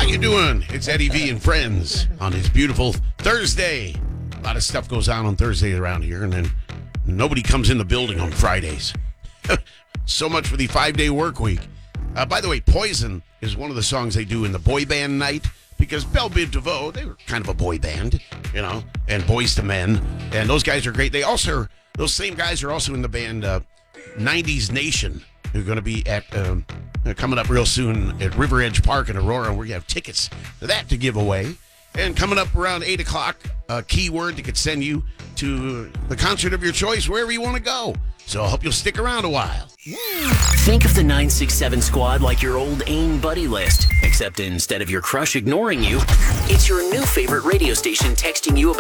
you doing? It's Eddie V and friends on his beautiful Thursday. A lot of stuff goes on Thursday around here, and then nobody comes in the building on Fridays. So much for the 5-day work week. By the way, Poison is one of the songs they do in the boy band night, because Belle Biv DeVoe, they were kind of a boy band, you know, and Boys to Men, and those guys are great. Those same guys are also in the band 90s Nation, who are going to be at coming up real soon at River Edge Park in Aurora, where you have tickets to that to give away. And coming up around 8 o'clock, a keyword that could send you to the concert of your choice, wherever you want to go. So I hope you'll stick around a while. Think of the 967 squad like your old AIM buddy list, except instead of your crush ignoring you, it's your new favorite radio station texting you about